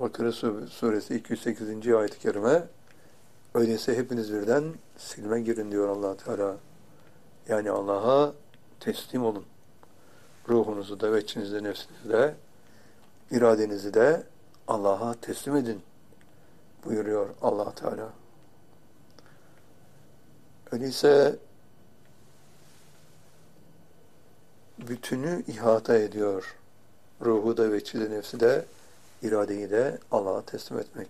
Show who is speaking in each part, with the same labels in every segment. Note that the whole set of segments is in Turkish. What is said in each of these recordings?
Speaker 1: Bakara suresi 208. ayet-i kerime, öyleyse hepiniz birden silme girin diyor Allah Teala. Yani Allah'a teslim olun. Ruhunuzu da, içinizi de, nefsinizi de, iradenizi de Allah'a teslim edin buyuruyor Allah Teala. Öyleyse bütünü ihata ediyor. Ruhu da, içi de, nefsi de, iradeyi de Allah'a teslim etmek.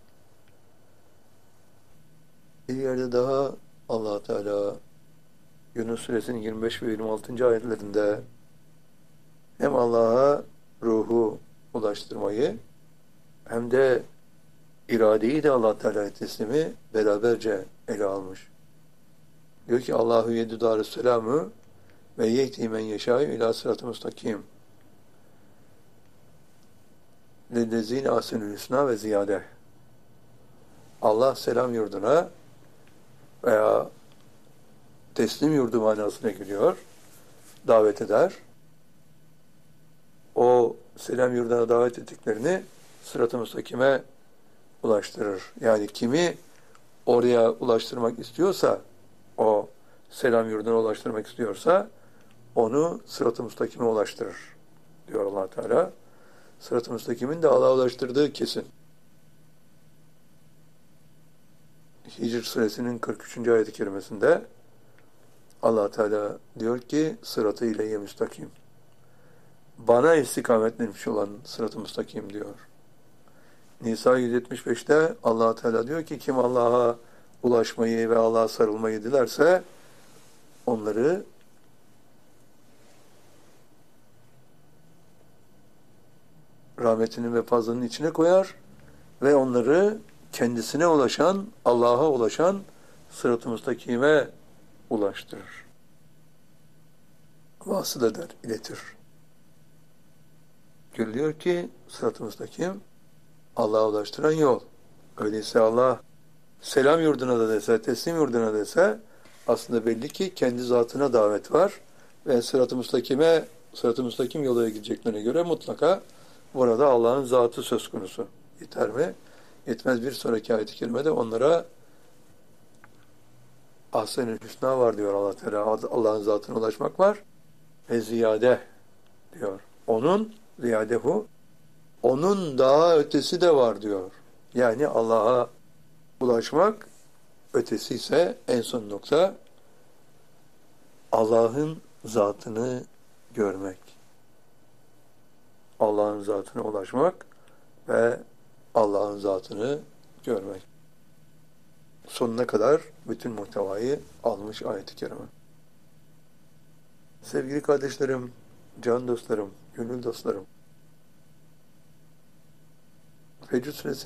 Speaker 1: Bir yerde daha Allah Teala Yunus suresinin 25 ve 26. ayetlerinde hem Allah'a ruhu ulaştırmayı hem de iradeyi de Allah Teala'ya teslimi beraberce ele almış. Diyor ki Allahu yedü darüsselamü ve yehdi men yeşâ'yu ilâ sırat-ı mustakim. Lillezîne ahsenül husnâ ve ziyâdeh. Allah selam yurduna veya teslim yurdu manasına geliyor, davet eder. O selam yurduna davet ettiklerini sırat-ı müstakime ulaştırır. Yani kimi oraya ulaştırmak istiyorsa, o selam yurduna ulaştırmak istiyorsa, onu sırat-ı müstakime ulaştırır diyor Allah Teala. Sırat-ı müstakimin de Allah'a ulaştırdığı kesin. Hicr suresinin 43. ayet-i kerimesinde Allah Teala diyor ki sırat-ı ileyye müstakim. Bana istikametlenmiş olan sırat-ı müstakim diyor. Nisa 175'te Allah Teala diyor ki kim Allah'a ulaşmayı ve Allah'a sarılmayı dilerse onları rahmetinin ve fazlının içine koyar ve onları kendisine ulaşan, Allah'a ulaşan sırat-ı müstakime ulaştırır. Vasıl eder, iletir. Görülüyor ki sırat-ı müstakim Allah'a ulaştıran yol. Öyleyse Allah selam yurduna da dese, teslim yurduna dese aslında belli ki kendi zatına davet var ve sırat-ı müstakim yola gideceklerine göre mutlaka burada Allah'ın zatı söz konusu. Yeter mi? Yetmez, bir sonraki ayet-i kerimede onlara ahsen-ül hüsna var diyor Allah Teala. Allah'ın zatına ulaşmak var ve ziyade diyor. Onun ziyadehu, onun daha ötesi de var diyor. Yani Allah'a ulaşmak, ötesi ise en son nokta Allah'ın zatını görmek. Allah'ın zatına ulaşmak ve Allah'ın zatını görmek. Sonuna kadar bütün muhtevayı almış ayet-i kerime. Sevgili kardeşlerim, can dostlarım, gönül dostlarım, Fecr suresi